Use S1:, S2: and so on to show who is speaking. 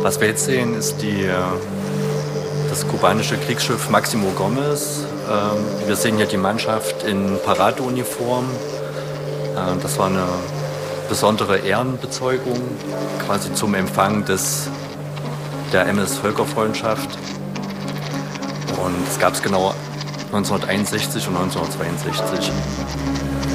S1: Was wir jetzt sehen, ist das kubanische Kriegsschiff Máximo Gómez. Wir sehen hier die Mannschaft in Paradeuniform. Das war eine besondere Ehrenbezeugung, quasi zum Empfang der MS Völkerfreundschaft. Und es gab es genau 1961 und 1962.